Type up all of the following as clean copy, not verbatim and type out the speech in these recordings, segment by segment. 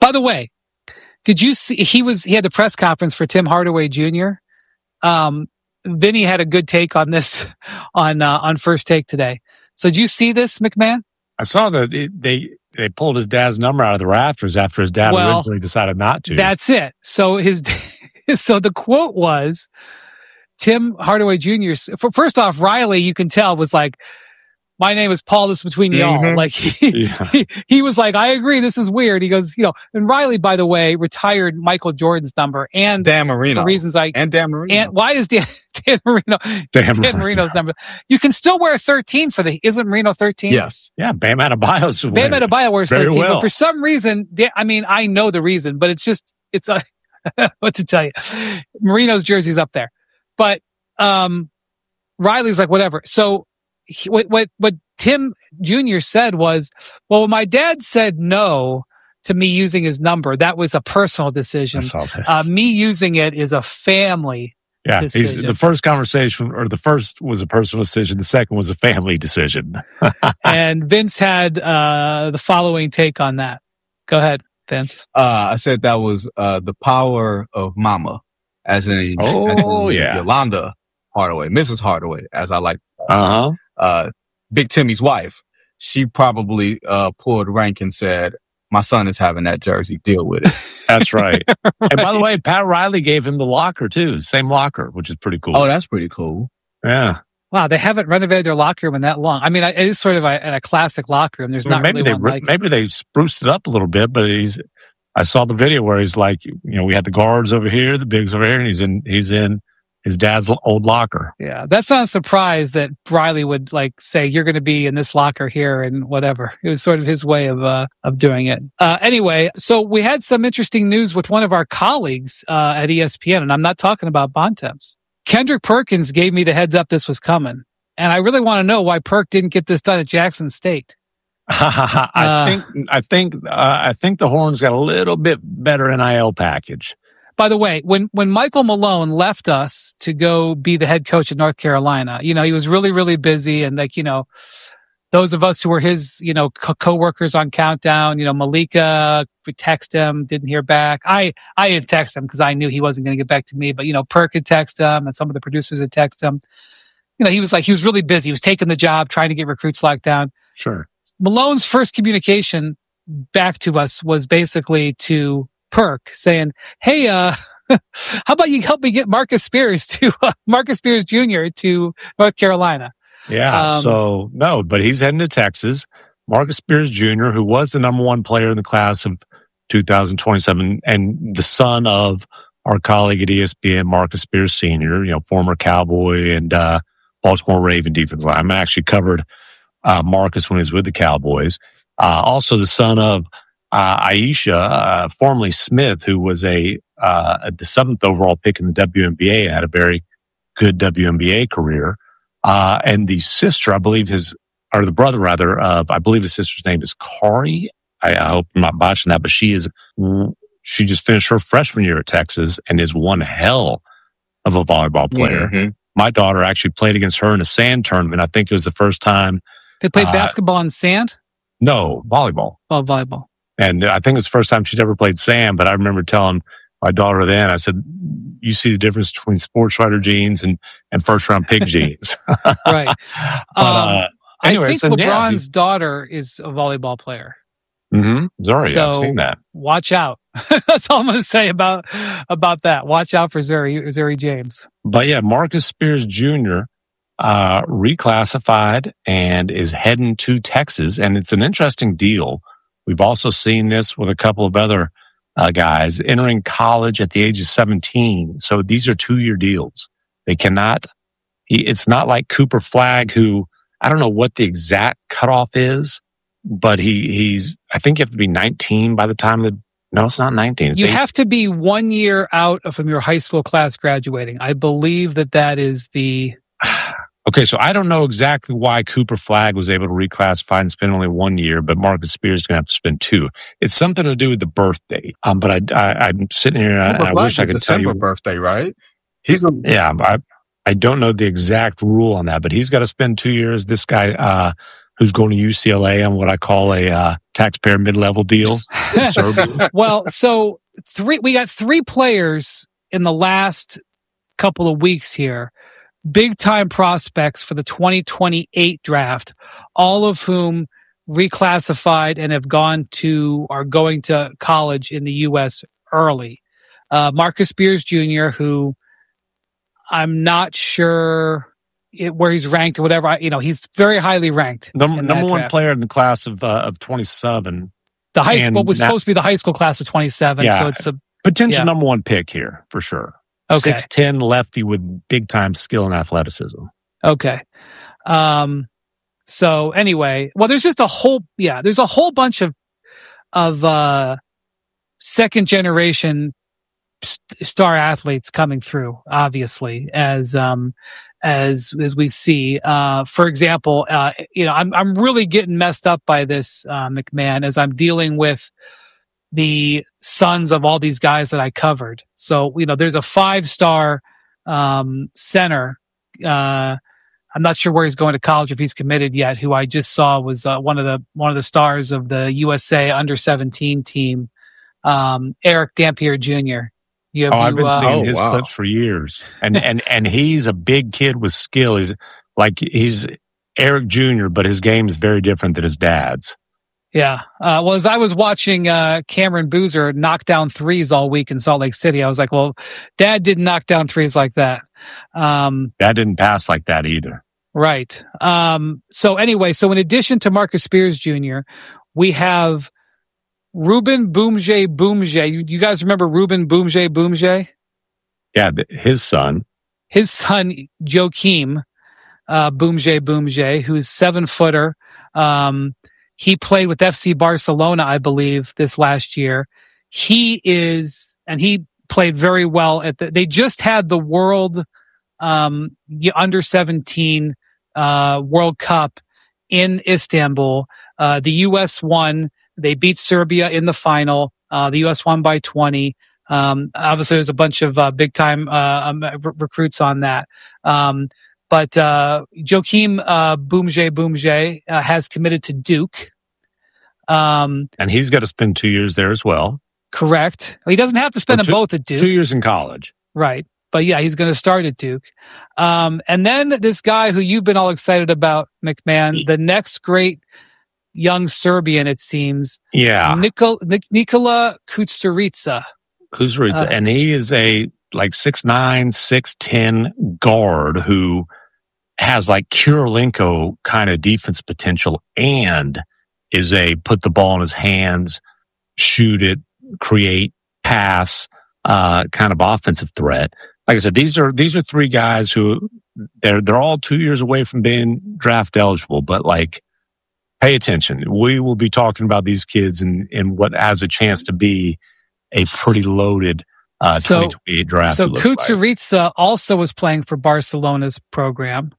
By the way, did you see he had the press conference for Tim Hardaway Jr.? Vinny had a good take on this on First Take today. So did you see this, McMahon? I saw that they pulled his dad's number out of the rafters after his dad originally decided not to. That's it. So so the quote was Tim Hardaway Jr. First off, Riley, you can tell, was like, my name is Paul, this is between y'all. Like, he was like, I agree, this is weird. He goes, and Riley, by the way, retired Michael Jordan's number and Dan Marino. For reasons and Dan Marino. And why is Dan Marino's number? You can still wear 13 isn't Marino 13? Yes. Yeah, Bam Adebayo wears 13. Well. But for some reason, I know the reason, but it's what to tell you. Marino's jersey's up there. But, Riley's like, whatever. So, what Tim Jr. said was, well, when my dad said no to me using his number, that was a personal decision. Me using it is a family decision. The first conversation, or the first was a personal decision. The second was a family decision. And Vince had the following take on that. Go ahead, Vince. I said that was the power of mama, as in Yolanda Hardaway, Mrs. Hardaway, as I like. Big Timmy's wife, she probably pulled rank and said, my son is having that jersey, deal with it. That's right. And by the way, Pat Riley gave him the locker too, same locker, which is pretty cool. Oh, that's pretty cool. Yeah. Wow, they haven't renovated their locker room in that long. I mean, it is sort of a classic locker room. There's not maybe really one like it. Maybe they spruced it up a little bit, but I saw the video where he's like, we had the guards over here, the bigs over here, and he's in his dad's old locker. Yeah, that's not a surprise that Riley would say, you're going to be in this locker here and whatever. It was sort of his way of doing it. Anyway, so we had some interesting news with one of our colleagues at ESPN, and I'm not talking about Bontemps. Kendrick Perkins gave me the heads up this was coming, and I really want to know why Perk didn't get this done at Jackson State. I think the Horns got a little bit better NIL package. By the way, when Michael Malone left us to go be the head coach at North Carolina, he was really, really busy. And those of us who were his, co-workers on Countdown, Malika, we text him, didn't hear back. I didn't text him because I knew he wasn't going to get back to me, but, Perk had text him and some of the producers had text him. He was really busy. He was taking the job, trying to get recruits locked down. Sure. Malone's first communication back to us was basically to Perk saying, hey, how about you help me get Marcus Spears Jr. to North Carolina? Yeah. But he's heading to Texas. Marcus Spears Jr., who was the number one player in the class of 2027 and the son of our colleague at ESPN, Marcus Spears Sr., former Cowboy and Baltimore Raven defensive line. I actually covered Marcus when he was with the Cowboys. Also the son of Aisha, formerly Smith, who was the 7th overall pick in the WNBA and had a very good WNBA career. And the sister, I believe the brother rather, I believe his sister's name is Kari. I hope I'm not botching that, but she just finished her freshman year at Texas and is one hell of a volleyball player. Mm-hmm. My daughter actually played against her in a sand tournament. I think it was the first time. They played basketball in sand? No, volleyball. Oh, volleyball. And I think it was the first time she'd ever played sand, but I remember telling my daughter then, I said, you see the difference between sports writer jeans and first round pick jeans. Right. But, anyway, I think LeBron's daughter is a volleyball player. Mm-hmm. Zuri, I've seen that. Watch out. That's all I'm going to say about that. Watch out for Zuri James. But yeah, Marcus Spears Jr. Reclassified and is heading to Texas, and it's an interesting deal. We've also seen this with a couple of other guys entering college at the age of 17. So these are 2-year deals. They cannot. It's not like Cooper Flagg, who I don't know what the exact cutoff is, but he's. I think you have to be 19 by the time that. No, it's not 19. You have to be 1 year out from your high school class graduating. I believe that is the. Okay, so I don't know exactly why Cooper Flagg was able to reclassify and spend only 1 year, but Marcus Spears is going to have to spend 2. It's something to do with the birth date. But I'm sitting here and I wish I could tell you. December birthday, right? Yeah, I don't know the exact rule on that, but he's got to spend 2 years. This guy who's going to UCLA on what I call a taxpayer mid-level deal. Well, so we got 3 players in the last couple of weeks here, big time prospects for the 2028 draft, all of whom reclassified and are going to college in the U.S. early. Marcus Spears Jr., who I'm not sure where he's ranked or whatever. He's very highly ranked. Number one player in the class of 27. The high school was supposed to be the high school class of 27. Yeah, so it's a potential number one pick here for sure. Okay. 6'10" lefty with big time skill and athleticism. Okay. So anyway, well, there's just a whole bunch of second generation star athletes coming through, obviously, as we see. For example, I'm really getting messed up by this, McMahon, as I'm dealing with the sons of all these guys that I covered. So, there's a 5-star center. I'm not sure where he's going to college, if he's committed yet, who I just saw was one of the stars of the USA under-17 team, Eric Dampier Jr. I've been seeing his clips for years, and he's a big kid with skill. He's Eric Jr., but his game is very different than his dad's. Yeah. Well, as I was watching Cameron Boozer knock down threes all week in Salt Lake City, I was like, well, Dad didn't knock down threes like that. Dad didn't pass like that either. Right. So in addition to Marcus Spears Jr., we have Ruben Boumje. You guys remember Ruben Boumje? Yeah, his son. His son, Joakim Boumje, who's 7-footer. He played with FC Barcelona, I believe, this last year. He played very well they just had the World under-17 World Cup in Istanbul. The U.S. won. They beat Serbia in the final. The U.S. won by 20. Obviously, there's a bunch of big-time recruits on that. But Joakim Boumje has committed to Duke. And he's got to spend 2 years there as well. Correct. He doesn't have to spend them both at Duke. 2 years in college. Right. But yeah, he's going to start at Duke. And then this guy who you've been all excited about, McMahon, the next great young Serbian, it seems. Yeah. Nikola Kusturica. And he is a 6'9", 6'10" guard who has Kirilenko kind of defense potential and is a put the ball in his hands, shoot it, create, pass kind of offensive threat. Like I said, these are 3 guys who they're all 2 years away from being draft eligible, but pay attention. We will be talking about these kids in what has a chance to be a pretty loaded 2028 draft. So Kusturica also was playing for Barcelona's program.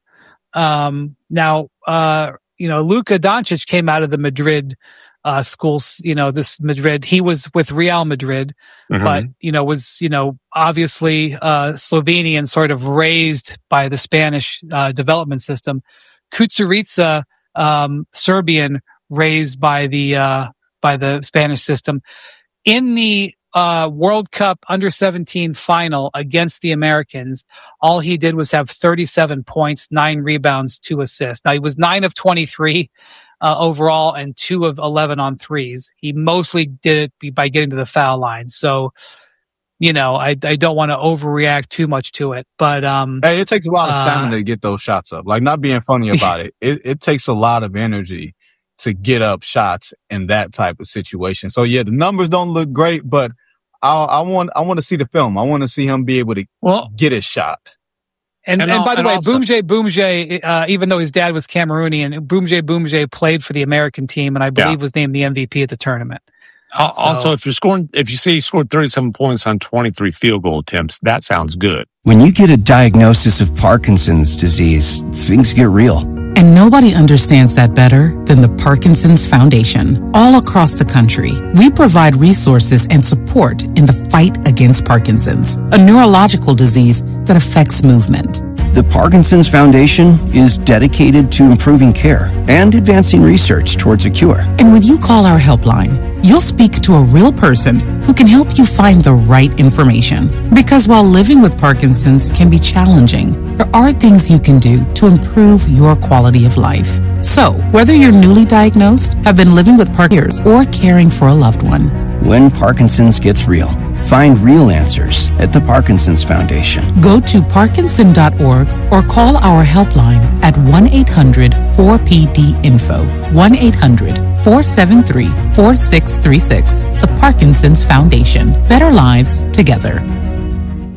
Now, Luka Doncic came out of the Madrid schools, this Madrid. He was with Real Madrid, but, was, obviously Slovenian, sort of raised by the Spanish development system. Kusturica, Serbian, raised by the Spanish system. In the World Cup under-17 final against the Americans, all he did was have 37 points, 9 rebounds, 2 assists. Now, he was 9 of 23 overall and 2 of 11 on threes. He mostly did it by getting to the foul line. So, I don't want to overreact too much to it. But hey, it takes a lot of stamina to get those shots up. Not being funny about it. It takes a lot of energy to get up shots in that type of situation. So yeah, the numbers don't look great, but I want to see the film. I want to see him be able to get his shot. And by the way, Boumje, even though his dad was Cameroonian, Boumje played for the American team, and I believe was named the MVP at the tournament. Also, if you say he scored 37 points on 23 field goal attempts, that sounds good. When you get a diagnosis of Parkinson's disease, things get real. And nobody understands that better than the Parkinson's Foundation. All across the country, we provide resources and support in the fight against Parkinson's, a neurological disease that affects movement. The Parkinson's Foundation is dedicated to improving care and advancing research towards a cure. And when you call our helpline, you'll speak to a real person who can help you find the right information. Because while living with Parkinson's can be challenging, there are things you can do to improve your quality of life. So, whether you're newly diagnosed, have been living with Parkinson's, or caring for a loved one, when Parkinson's gets real, find real answers at the Parkinson's Foundation. Go to parkinson.org or call our helpline at 1-800-4PD-INFO, 1-800-473-4636. The Parkinson's Foundation. Better lives together.